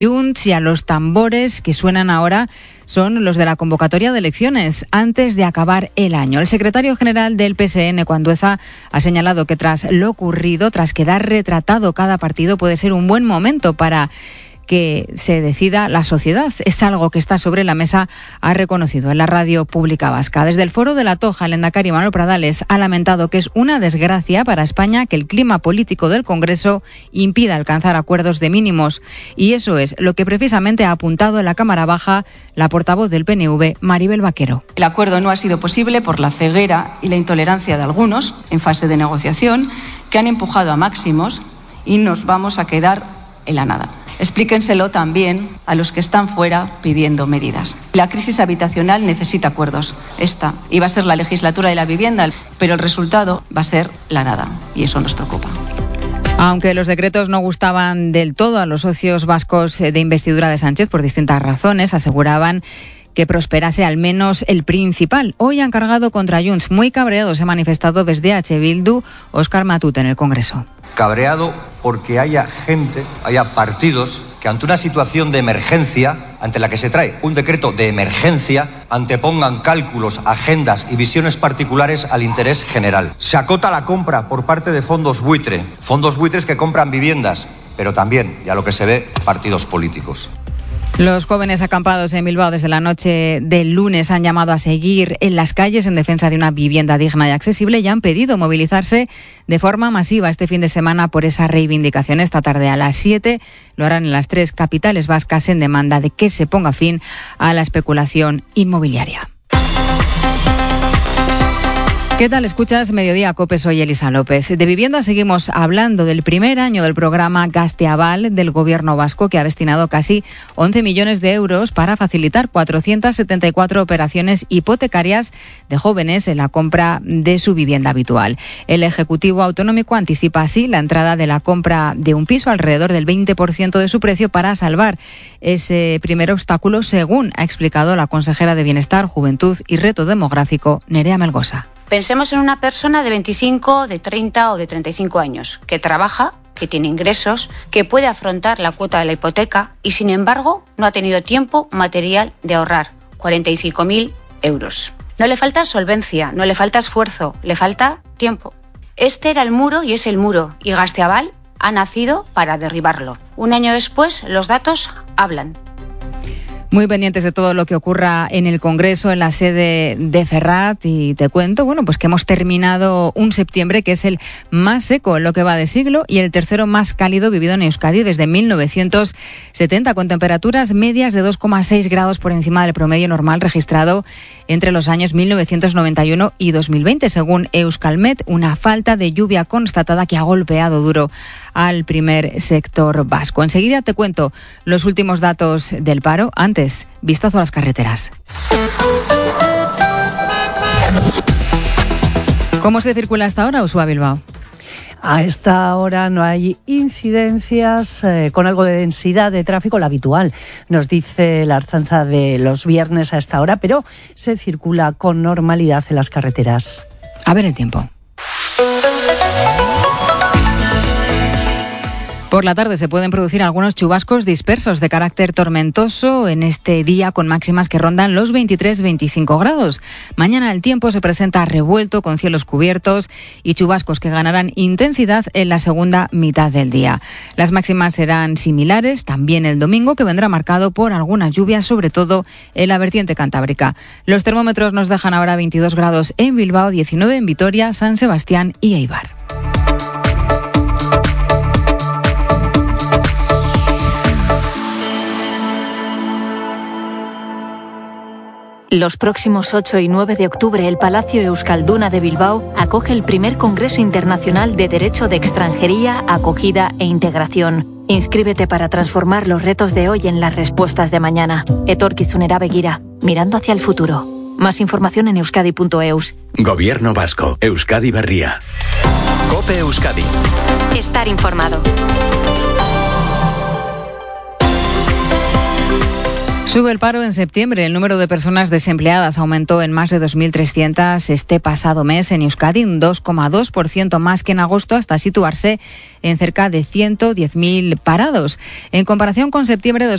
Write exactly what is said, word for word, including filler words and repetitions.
Junts y a los tambores que suenan ahora son los de la convocatoria de elecciones antes de acabar el año. El secretario general del P S N, Andueza, ha señalado que tras lo ocurrido, tras quedar retratado cada partido, puede ser un buen momento para que se decida la sociedad. Es algo que está sobre la mesa, ha reconocido en la radio pública vasca. Desde el Foro de la Toja, el lehendakari Manuel Pradales ha lamentado que es una desgracia para España que el clima político del Congreso impida alcanzar acuerdos de mínimos. Y eso es lo que precisamente ha apuntado en la Cámara Baja la portavoz del P N V, Maribel Vaquero. El acuerdo no ha sido posible por la ceguera y la intolerancia de algunos en fase de negociación que han empujado a máximos y nos vamos a quedar en la nada. Explíquenselo también a los que están fuera pidiendo medidas. La crisis habitacional necesita acuerdos. Esta iba a ser la legislatura de la vivienda, pero el resultado va a ser la nada y eso nos preocupa. Aunque los decretos no gustaban del todo a los socios vascos de investidura de Sánchez por distintas razones, aseguraban que prosperase al menos el principal. Hoy han cargado contra Junts. Muy cabreado se ha manifestado desde H. Bildu Óscar Matute en el Congreso. Cabreado porque haya gente, haya partidos que ante una situación de emergencia, ante la que se trae un decreto de emergencia, antepongan cálculos, agendas y visiones particulares al interés general. Se acota la compra por parte de fondos buitre, fondos buitres que compran viviendas, pero también, y a lo que se ve, partidos políticos. Los jóvenes acampados en Bilbao desde la noche del lunes han llamado a seguir en las calles en defensa de una vivienda digna y accesible y han pedido movilizarse de forma masiva este fin de semana por esa reivindicación. Esta tarde a las siete lo harán en las tres capitales vascas en demanda de que se ponga fin a la especulación inmobiliaria. ¿Qué tal? Escuchas Mediodía Cope, soy Elisa López. De vivienda seguimos hablando del primer año del programa Gazteaval del Gobierno vasco, que ha destinado casi once millones de euros para facilitar cuatrocientas setenta y cuatro operaciones hipotecarias de jóvenes en la compra de su vivienda habitual. El Ejecutivo Autonómico anticipa así la entrada de la compra de un piso alrededor del veinte por ciento de su precio para salvar ese primer obstáculo, según ha explicado la consejera de Bienestar, Juventud y Reto Demográfico, Nerea Melgosa. Pensemos en una persona de veinticinco, de treinta o de treinta y cinco años, que trabaja, que tiene ingresos, que puede afrontar la cuota de la hipoteca y, sin embargo, no ha tenido tiempo material de ahorrar cuarenta y cinco mil euros. No le falta solvencia, no le falta esfuerzo, le falta tiempo. Este era el muro y es el muro, y Gazteaval ha nacido para derribarlo. Un año después, los datos hablan. Muy pendientes de todo lo que ocurra en el Congreso, en la sede de Ferrat, y te cuento, bueno, pues que hemos terminado un septiembre que es el más seco en lo que va de siglo y el tercero más cálido vivido en Euskadi desde mil novecientos setenta, con temperaturas medias de dos coma seis grados por encima del promedio normal registrado entre los años mil novecientos noventa y uno y dos mil veinte, según Euskalmet, una falta de lluvia constatada que ha golpeado duro al primer sector vasco. Enseguida te cuento los últimos datos del paro. Antes, vistazo a las carreteras. ¿Cómo se circula hasta ahora, Usua Bilbao? A esta hora no hay incidencias, eh, con algo de densidad de tráfico, la habitual, nos dice la Ertzaintza de los viernes a esta hora, pero se circula con normalidad en las carreteras. A ver el tiempo. Por la tarde se pueden producir algunos chubascos dispersos de carácter tormentoso en este día, con máximas que rondan los veintitrés a veinticinco grados. Mañana el tiempo se presenta revuelto, con cielos cubiertos y chubascos que ganarán intensidad en la segunda mitad del día. Las máximas serán similares también el domingo, que vendrá marcado por algunas lluvias, sobre todo en la vertiente cantábrica. Los termómetros nos dejan ahora veintidós grados en Bilbao, diecinueve en Vitoria, San Sebastián y Eibar. Los próximos ocho y nueve de octubre, el Palacio Euskalduna de Bilbao acoge el primer Congreso Internacional de Derecho de Extranjería, Acogida e Integración. Inscríbete para transformar los retos de hoy en las respuestas de mañana. Etorkizunera begira, mirando hacia el futuro. Más información en euskadi punto eus. Gobierno Vasco, Euskadi Berria. COPE Euskadi. Estar informado. Sube el paro en septiembre. El número de personas desempleadas aumentó en más de dos mil trescientas este pasado mes en Euskadi, un dos coma dos por ciento más que en agosto, hasta situarse en cerca de ciento diez mil parados. En comparación con septiembre de